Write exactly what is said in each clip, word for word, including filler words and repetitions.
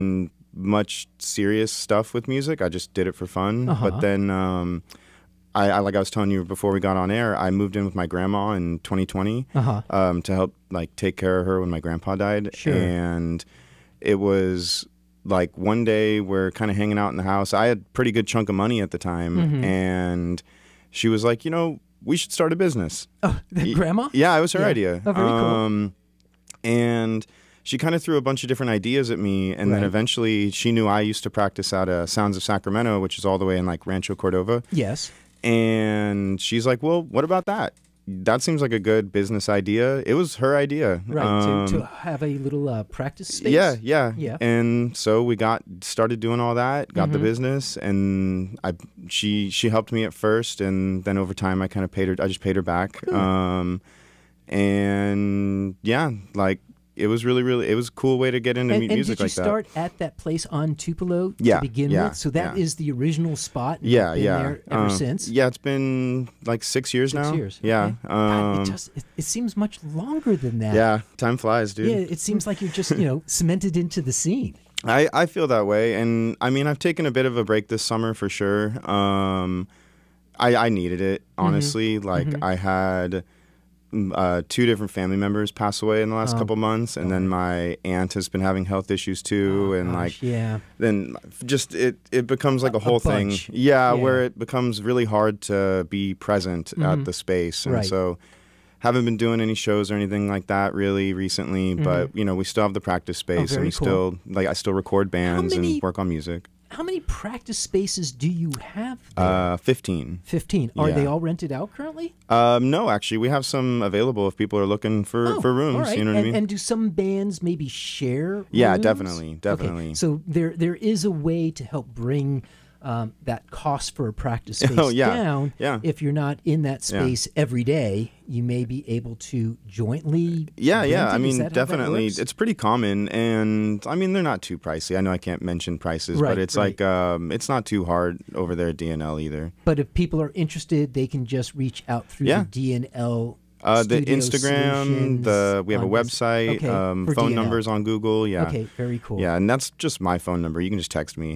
much serious stuff with music. I just did it for fun. Uh-huh. But then, um, I, I like I was telling you before we got on air, I moved in with my grandma in twenty twenty Uh-huh. um, to help like take care of her when my grandpa died. Sure. And it was like one day we're kind of hanging out in the house. I had a pretty good chunk of money at the time, Mhm. and she was like, you know, we should start a business. Oh, the Y- grandma? Yeah, it was her Yeah. idea. Oh, very cool. Um, and she kind of threw a bunch of different ideas at me, and then Right. eventually she knew I used to practice at uh, Sounds of Sacramento, which is all the way in like Rancho Cordova. Yes. And she's like, well, what about that? That seems like a good business idea. It was her idea. Right. Um, to, to have a little uh, practice space. yeah, yeah, Yeah. And so we got started doing all that, got the Mhm. business, and I she she helped me at first, and then over time I kind of paid her. I just paid her back. Good. Um, and yeah, like it was really, really, it was a cool way to get into And, mu- and music did you like start at that place on Tupelo Yeah, to begin yeah, with? So that is yeah. the original spot. and Yeah, you've been yeah. There ever Um, since. Yeah, it's been like six years Six now. years. Yeah. okay. God, Um, it just it, it seems much longer than that. yeah. Time flies, dude. Yeah, it seems like you're just you know cemented into the scene. I, I feel that way, and I mean I've taken a bit of a break this summer for sure. Um, I I needed it honestly. Like Mhm. I had mm, uh, two different family members pass away in the last Oh. couple months, and then my aunt has been having health issues too, Oh, and gosh, like yeah. then just it it becomes like A- a a whole thing. bunch. Yeah, Yeah. where it becomes really hard to be present Mhm. at the space, and Right. so. Haven't been doing any shows or anything like that really recently, but you know we still have the practice space, and Mm-hmm. Oh, very we cool. still like I still record bands many- and work on music. How many practice spaces do you have there? Uh, fifteen. Fifteen. Are yeah. they all rented out currently? Um, no, actually, we have some available if people are looking for, Oh, for rooms. all right. You know what and, I mean? And do some bands maybe share? Yeah, rooms? definitely, Okay, definitely. So there there is a way to help bring um, that cost for a practice space Oh, yeah, down. yeah. If you're not in that Yeah. space every day, you may be able to jointly. Yeah, rent yeah. it? I Is mean, that how that definitely, works? it's pretty common, and I mean, they're not too pricey. I know I can't mention prices, Right, but it's right. like um, it's not too hard over there at D N L either. But if people are interested, they can just reach out through Yeah. the D N L. Uh, the Studio Instagram, Solutions the we have a on this- website, okay, um, for phone D N L. numbers on Google. Yeah. Okay, very cool. Yeah, and that's just my phone number. You can just text me.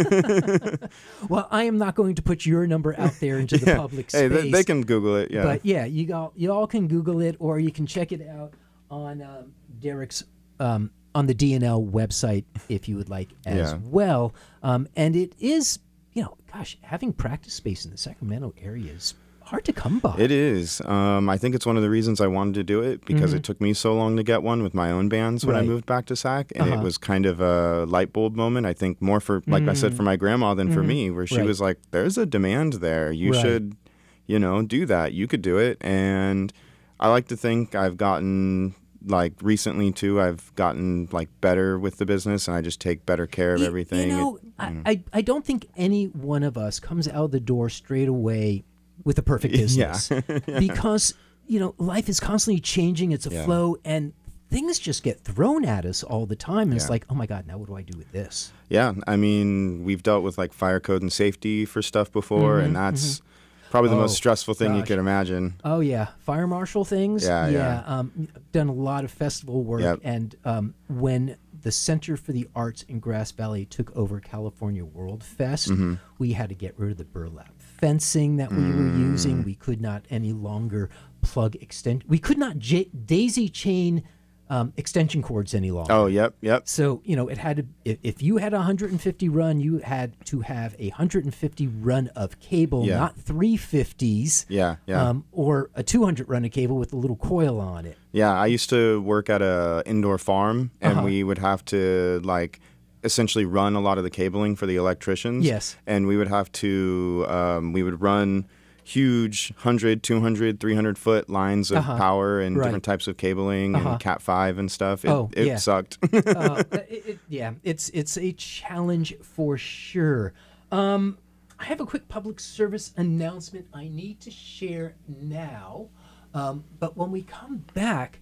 Well, I am not going to put your number out there into the Yeah. public Hey, space. they, they can Google it. Yeah. But yeah, you all you all can Google it, or you can check it out on um, Derek's um, on the D N L website if you would like as Yeah. well. Um, and it is, you know, gosh, having practice space in the Sacramento area is hard to come by. It is. Um, I think it's one of the reasons I wanted to do it because it took me so long to get one with my own bands when Mm-hmm. Right. I moved back to Sac, and Uh-huh. it was kind of a light bulb moment. I think more for, like I said, for my grandma than for me, where she Mm-hmm. Right. was like, "There's a demand there. You Right. should, you know, do that. You could do it." And I like to think I've gotten like recently too. I've gotten like better with the business, and I just take better care of You- everything. You know, It- I, I I don't think any one of us comes out the door straight away with a perfect Yeah. business because you know life is constantly changing. It's a Yeah. flow, and things just get thrown at us all the time. And it's Yeah. like, oh my god, now what do I do with this? Yeah, I mean, we've dealt with like fire code and safety for stuff before, and that's probably the Mm-hmm, Oh, most stressful thing you gosh. could imagine. Oh yeah, fire marshal things. Yeah, yeah. Um, I've done a lot of festival work, Yep. and um, when the Center for the Arts in Grass Valley took over California World Fest, Mm-hmm. we had to get rid of the burlap fencing that we Mm. were using. We could not any longer plug extend. We could not j- daisy chain um, extension cords any longer. Oh, yep, yep. So, you know, it had to, if, if you had a one hundred fifty run, you had to have a one hundred fifty run of cable, Yeah. not three fifties. Yeah, yeah. Um, or a two hundred run of cable with a little coil on it. Yeah, I used to work at a indoor farm, and Uh-huh. we would have to like essentially run a lot of the cabling for the electricians. Yes. And we would have to, um, we would run huge one hundred, two hundred, three hundred foot lines of Uh-huh. power and Right. different types of cabling Uh-huh. and cat five and stuff. It, Oh, it yeah. sucked. uh, it, it, yeah, it's it's a challenge for sure. Um, I have a quick public service announcement I need to share now, um, but when we come back,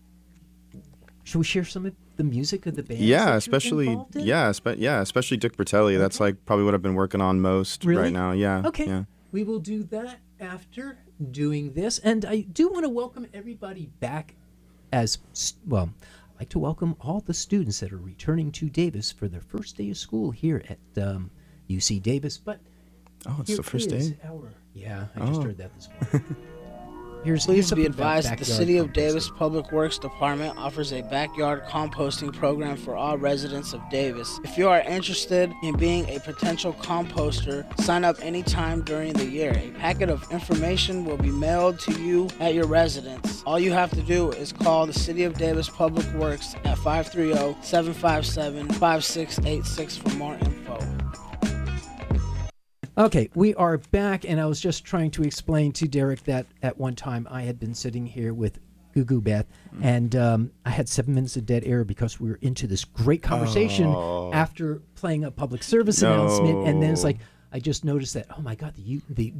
should we share some of the music of the band? Yeah, especially yeah, spe- yeah, especially Dick Bertelli. That's like probably what I've been working on most Really? right now. Yeah. Okay. Yeah. We will do that after doing this. And I do want to welcome everybody back as, well, like to welcome all the students that are returning to Davis for their first day of school here at um, U C Davis. But Oh, it's here the first is day? our- yeah, I just Oh. heard that this morning. Here's, Please here's be something about advised that the backyard City of composting. Davis Public Works Department offers a backyard composting program for all residents of Davis. If you are interested in being a potential composter, sign up anytime during the year. A packet of information will be mailed to you at your residence. All you have to do is call the City of Davis Public Works at five three zero, seven five seven, five six eight six for more info. Okay, we are back, and I was just trying to explain to Derek that at one time I had been sitting here with Gugu Beth, Mm. and um, I had seven minutes of dead air because we were into this great conversation Oh. after playing a public service No. announcement, and then it's like I just noticed that, oh my God, the u- the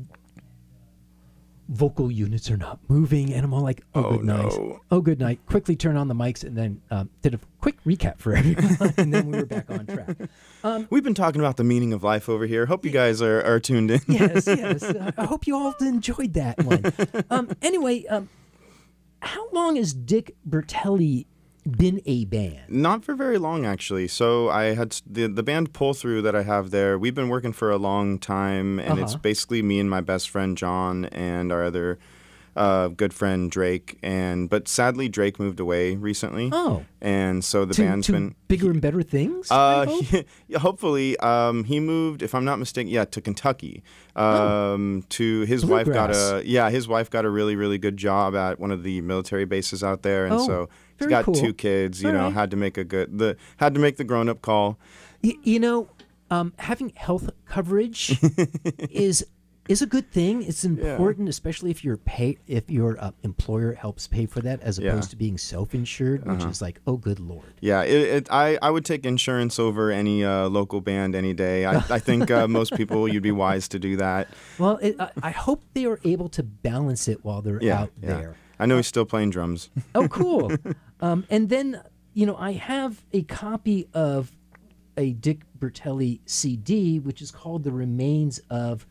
vocal units are not moving, and I'm all like, oh, Oh, good night, no. oh good night. Quickly turn on the mics, and then um, did a quick recap for everyone, and then we were back on track. We've been talking about the meaning of life over here. Hope you guys are, are tuned in. Yes, yes. I- I hope you all enjoyed that one. Um, anyway, um, how long has Dick Bertelli been a band? Not for very long, actually. So I had s- the the band Pull Through that I have there. We've been working for a long time, and it's Uh-huh. basically me and my best friend John and our other uh, good friend Drake. And but sadly, Drake moved away recently. Oh, And so the to, band's to been bigger and better things? I Uh, hope? he- yeah, hopefully, um, he moved, if I'm not mistaken, yeah, to Kentucky. Um, to his wife got Bluegrass. a yeah, his wife got a really really good job at one of the military bases out there, and Oh, so he's very got cool. two kids. You All know, right. had to make a good the had to make the grown up call. Y- you know, um, having health coverage is is a good thing. It's important, especially if your pay if your uh, employer helps pay for that, as Yeah. Uh-huh. opposed to being self-insured, which is like, oh, good lord. Yeah, it, it, I I would take insurance over any uh, local band any day. I, I think uh, most people you'd be wise to do that. Well, it, I, I hope they are able to balance it while they're Yeah, out yeah. there. I know he's still playing drums. Oh, cool. um, and then, you know, I have a copy of a Dick Bertelli C D, which is called The Remains of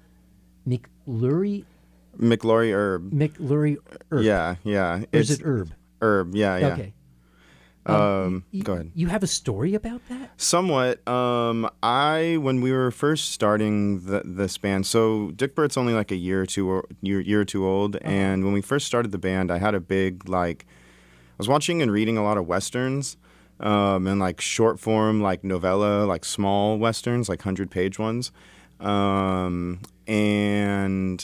McLury, McLaurie Herb. McLury Herb. Yeah, yeah. Or is It's it Herb? Herb. Yeah, yeah. Okay. Um, Y- go ahead. You have a story about that? Somewhat. Um, I when we were first starting the, this band, so Dick Bert's only like a year or two or year, year or two old, and when we first started the band, I had a big like, I was watching and reading a lot of westerns, um, and like short form like novella, like small westerns, like hundred page ones, um, and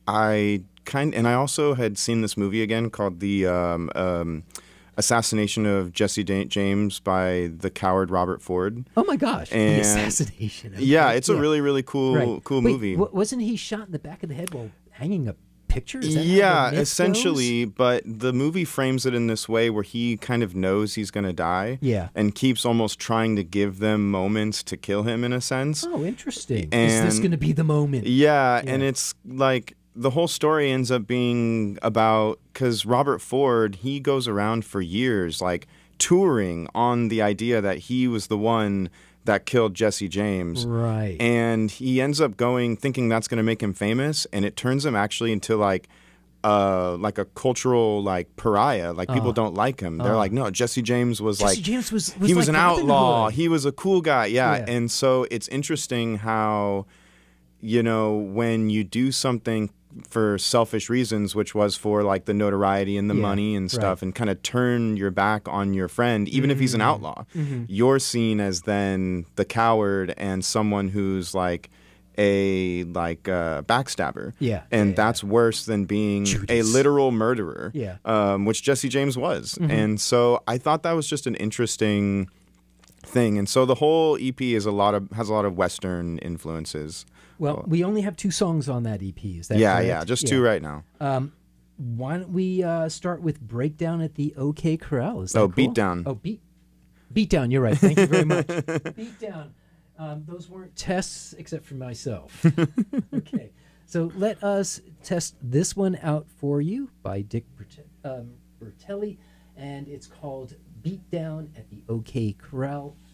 I kind and I also had seen this movie again called the um, um, Assassination of Jesse Da- James by the coward Robert Ford. Oh my gosh! the And- assassination. of- Yeah, it's a really really cool right. cool Wait, movie. wa- wasn't he shot in the back of the head while hanging a picture? Is that how the Yeah, myth essentially, but the movie frames it in this way where he kind of knows he's going to die. Yeah. And keeps almost trying to give them moments to kill him in a sense. goes? Oh, interesting. Is this And- going to be the moment? Yeah, and Yeah. it's like the whole story ends up being about because Robert Ford, he goes around for years, like touring on the idea that he was the one that killed Jesse James. Right. And he ends up going thinking that's going to make him famous, and it turns him actually into like uh like a cultural like pariah. Like people don't like him. They're like, no, Jesse James was Jesse like James was, was he was like an Robin outlaw. Hood. He was a cool guy. Yeah. Yeah. And so it's interesting how, you know, when you do something for selfish reasons, which was for like the notoriety and the Yeah, money and stuff, right. and kind of turn your back on your friend, even if he's an outlaw, you're seen as then the coward and someone who's like a like uh, backstabber. Yeah, And yeah, that's worse than being a Judas. literal murderer. Yeah. Um, which Jesse James was. And so I thought that was just an interesting thing. And so the whole E P is a lot of has a lot of Western influences. Well, we only have two songs on that E P. Is that yeah, correct? yeah, just two right now. Why don't we uh, start with Breakdown at the OK Corral? Is that Oh, cool? Beatdown. Oh, beat, Beatdown. You're right. Thank you very much. Beatdown. Um, those weren't tests except for myself. Okay. So let us test this one out for you by Dick Bert- um, Bertelli, and it's called Beatdown at the OK Corral.